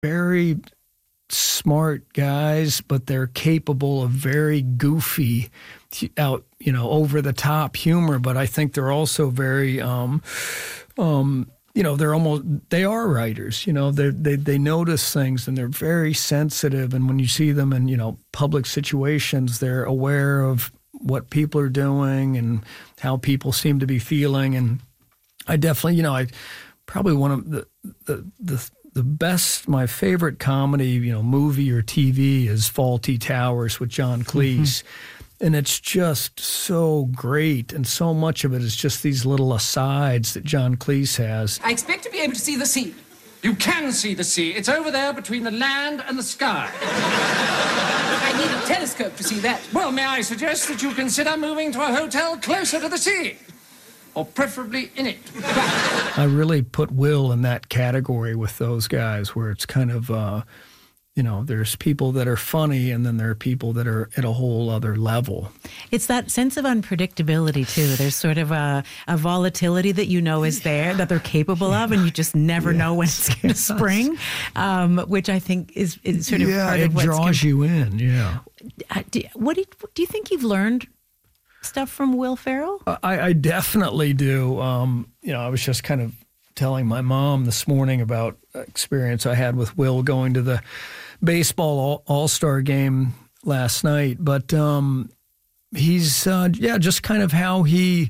very smart guys, but they're capable of very goofy, over the top humor. But I think they're also very, they are writers. They notice things and they're very sensitive. And when you see them in public situations, they're aware of what people are doing and how people seem to be feeling. And I definitely, I probably one of the best, my favorite comedy, movie or TV is Fawlty Towers with John Cleese. Mm-hmm. And it's just so great. And so much of it is just these little asides that John Cleese has. I expect to be able to see the sea. You can see the sea. It's over there between the land and the sky. I need a telescope to see that. Well, may I suggest that you consider moving to a hotel closer to the sea? Or preferably in it. I really put Will in that category with those guys where it's kind of, there's people that are funny and then there are people that are at a whole other level. It's that sense of unpredictability, too. There's sort of a volatility that is there, that they're capable of, and you just never know when it's going to spring, which I think is sort of part of what draws you in, yeah. Do you think you've learned stuff from Will Ferrell? I definitely do. I was just kind of telling my mom this morning about experience I had with Will going to the baseball all-star game last night. But he's, just kind of how he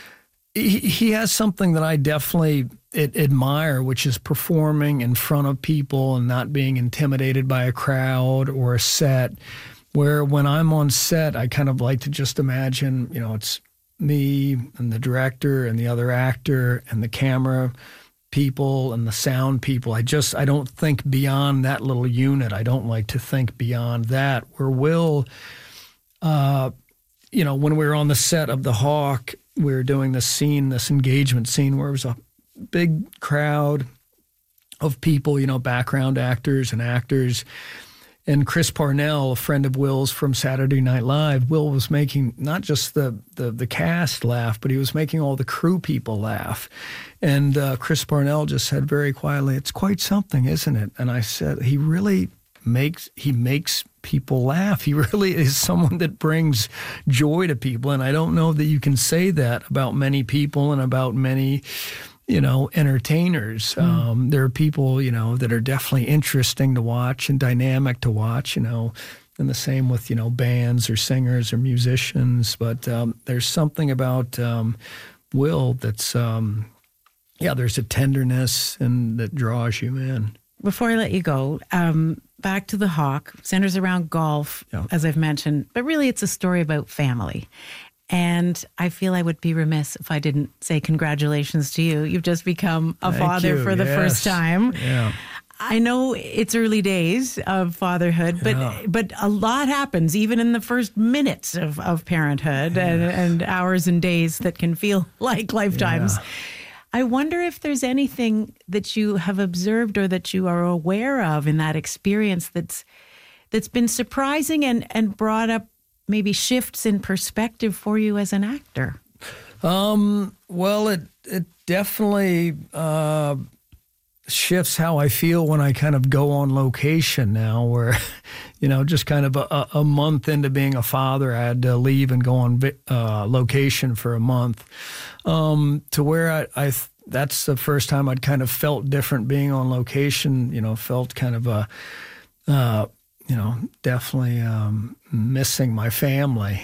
has something that I definitely admire, which is performing in front of people and not being intimidated by a crowd or a set. Where when I'm on set, I kind of like to just imagine, it's me and the director and the other actor and the camera people and the sound people. I don't think beyond that little unit. I don't like to think beyond that. Where Will, when we were on the set of The Hawk, we were doing this engagement scene where it was a big crowd of people, background actors and actors. And Chris Parnell, a friend of Will's from Saturday Night Live, Will was making not just the cast laugh, but he was making all the crew people laugh. And Chris Parnell just said very quietly, "It's quite something, isn't it?" And I said, he makes people laugh. He really is someone that brings joy to people. And I don't know that you can say that about many people and about many entertainers. There are people, that are definitely interesting to watch and dynamic to watch, and the same with, bands or singers or musicians. But there's something about Will that's, there's a tenderness and that draws you in. Before I let you go, back to The Hawk, centers around golf, as I've mentioned, but really it's a story about family. And I feel I would be remiss if I didn't say congratulations to you. You've just become a father for the first time. Yeah. I know it's early days of fatherhood, but a lot happens even in the first minutes of parenthood and hours and days that can feel like lifetimes. Yeah. I wonder if there's anything that you have observed or that you are aware of in that experience that's been surprising and brought up maybe shifts in perspective for you as an actor. Well, it definitely shifts how I feel when I kind of go on location now, where, just kind of a month into being a father, I had to leave and go on location for a month, to where I that's the first time I'd kind of felt different being on location, felt kind of definitely missing my family.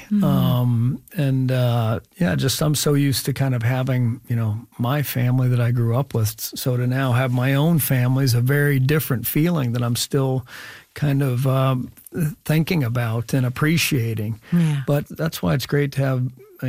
Mm-hmm. Just I'm so used to kind of having, my family that I grew up with. So to now have my own family is a very different feeling that I'm still kind of thinking about and appreciating. Yeah. But that's why it's great to have,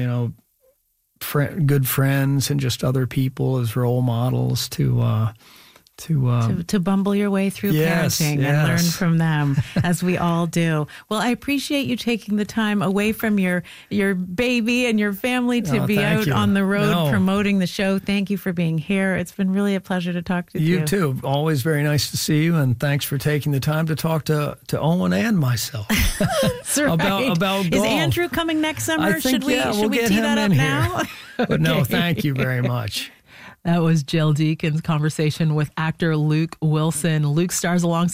good friends and just other people as role models to bumble your way through parenting and learn from them, as we all do. Well, I appreciate you taking the time away from your baby and your family to be out on the road promoting the show. Thank you for being here. It's been really a pleasure to talk to you. You too. Always very nice to see you, and thanks for taking the time to talk to Owen and myself about golf. Is Andrew coming next summer? I think, should we we'll tee that up now? But no, thank you very much. That was Jill Deacon's conversation with actor Luke Wilson. Luke stars alongside